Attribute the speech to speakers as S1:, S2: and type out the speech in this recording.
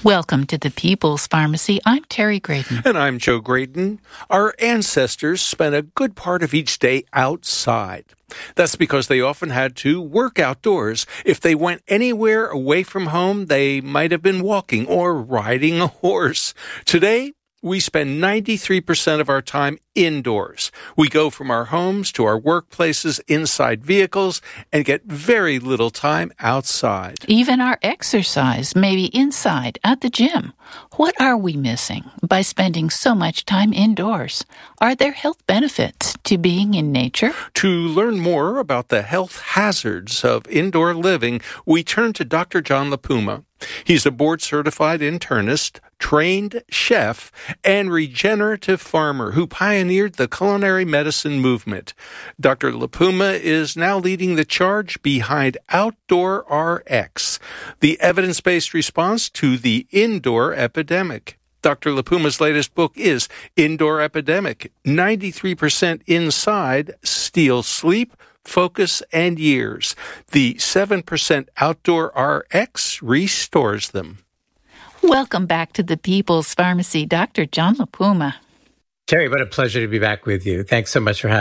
S1: Welcome to the People's Pharmacy. I'm Terry Graydon.
S2: And I'm Joe Graydon. Our ancestors spent a good part of each day outside. That's because they often had to work outdoors. If they went anywhere away from home, they might have been walking or riding a horse. Today, we spend 93% of our time indoors. We go from our homes to our workplaces inside vehicles and get very little time outside.
S1: Even our exercise may be inside at the gym. What are we missing by spending so much time indoors? Are there health benefits to being in nature?
S2: To learn more about the health hazards of indoor living, we turn to Dr. John LaPuma. He's a board-certified internist, trained chef, and regenerative farmer who pioneered the culinary medicine movement. Dr. LaPuma is now leading the charge behind Outdoor RX, the evidence-based response to the indoor epidemic. Dr. LaPuma's latest book is Indoor Epidemic, 93% Inside, Steals Sleep, Focus, and Years. The 7% Outdoor RX restores them.
S1: Welcome back to the People's Pharmacy, Dr. John LaPuma.
S3: Terry, what a pleasure to be back with you. Thanks so much for having me.